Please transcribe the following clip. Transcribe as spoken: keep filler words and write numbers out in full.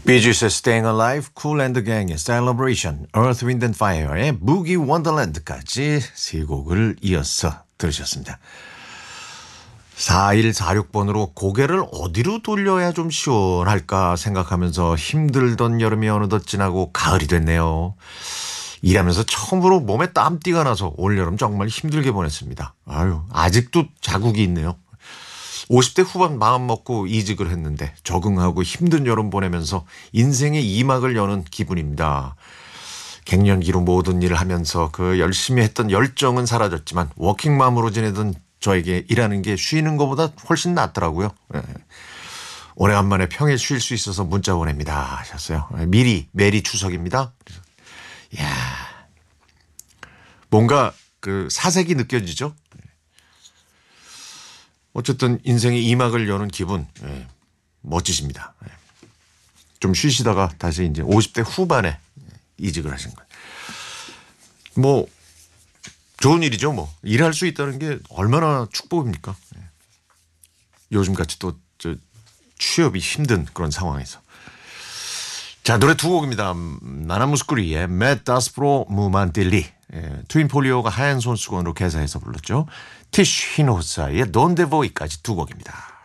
Bee Gees의 Staying Alive, Cool and the Gang의 Celebration, Earth, Wind and Fire의 Boogie Wonderland까지 세 곡을 이어서 들으셨습니다. 사일사육 번으로 고개를 어디로 돌려야 좀 시원할까 생각하면서 힘들던 여름이 어느덧 지나고 가을이 됐네요. 일하면서 처음으로 몸에 땀띠가 나서 올여름 정말 힘들게 보냈습니다. 아유, 아직도 자국이 있네요. 오십 대 후반 마음 먹고 이직을 했는데 적응하고 힘든 여름 보내면서 인생의 이 막을 여는 기분입니다. 갱년기로 모든 일을 하면서 그 열심히 했던 열정은 사라졌지만 워킹맘으로 지내던 저에게 일하는 게 쉬는 것보다 훨씬 낫더라고요. 네. 오래간만에 평일 쉴 수 있어서 문자 보냅니다 하셨어요. 미리 메리 추석입니다. 이야, 뭔가 그 사색이 느껴지죠. 어쨌든 인생의 이 막을 여는 기분, 예, 멋지십니다. 예. 좀 쉬시다가 다시 이제 오십 대 후반에 이직을 하신 거예요. 뭐 좋은 일이죠. 뭐 일할 수 있다는 게 얼마나 축복입니까? 예. 요즘같이 또 저 취업이 힘든 그런 상황에서. 자, 노래 두 곡입니다. 나나무스쿠리의 메타스프로 무만딜리, 예, 트윈폴리오가 하얀 손수건으로 개사해서 불렀죠. 티쉬 히노사의 돈데보이까지 두 곡입니다.